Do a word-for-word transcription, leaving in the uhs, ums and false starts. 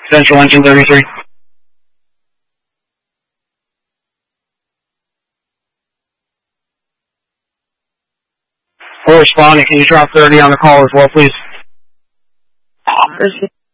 Central engine thirty-three. We're responding. Can you drop thirty on the call as well, please?